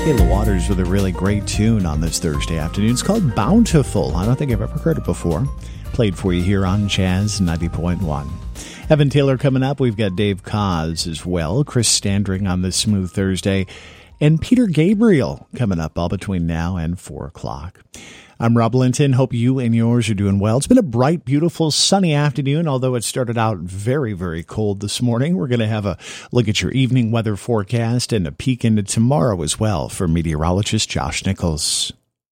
Kayla Waters with a really great tune on this Thursday afternoon. It's called Bountiful. I don't think I've ever heard it before. Played for you here on Jazz 90.1. Evan Taylor coming up. We've got Dave Koz as well. Chris Standring on this Smooth Thursday. And Peter Gabriel coming up all between now and 4 o'clock. I'm Rob Linton. Hope you and yours are doing well. It's been a bright, beautiful, sunny afternoon, although it started out very, very cold this morning. We're going to have a look at your evening weather forecast and a peek into tomorrow as well for meteorologist Josh Nichols.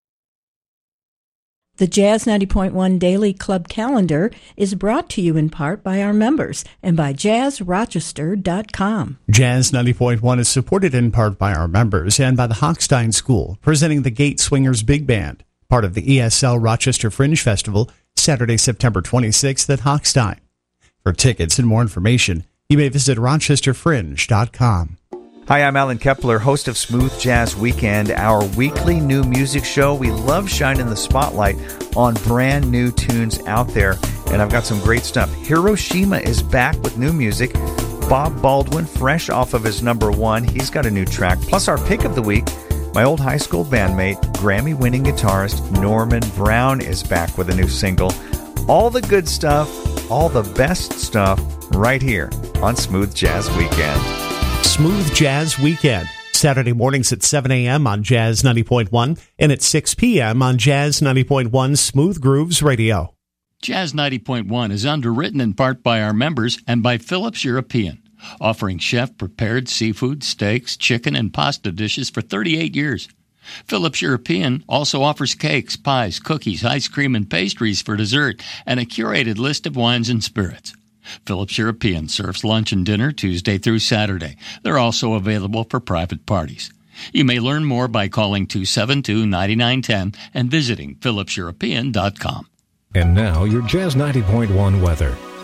The Jazz 90.1 Daily Club Calendar is brought to you in part by our members and by JazzRochester.com. Jazz 90.1 is supported in part by our members and by the Hochstein School, presenting the Gate Swingers Big Band, part of the ESL Rochester Fringe Festival, Saturday, September 26th at Hochstein. For tickets and more information, you may visit rochesterfringe.com. Hi, I'm Alan Kepler, host of Smooth Jazz Weekend, our weekly new music show. We love shining the spotlight on brand new tunes out there, and I've got some great stuff. Hiroshima is back with new music. Bob Baldwin, fresh off of his #1, he's got a new track. Plus our pick of the week, my old high school bandmate, Grammy-winning guitarist Norman Brown is back with a new single. All the good stuff, all the best stuff, right here on Smooth Jazz Weekend. Smooth Jazz Weekend, Saturday mornings at 7 a.m. on Jazz 90.1 and at 6 p.m. on Jazz 90.1 Smooth Grooves Radio. Jazz 90.1 is underwritten in part by our members and by Phillips European, offering chef-prepared seafood, steaks, chicken, and pasta dishes for 38 years. Phillips European also offers cakes, pies, cookies, ice cream, and pastries for dessert, and a curated list of wines and spirits. Phillips European serves lunch and dinner Tuesday through Saturday. They're also available for private parties. You may learn more by calling 272-9910 and visiting phillipseuropean.com. And now your Jazz 90.1 weather.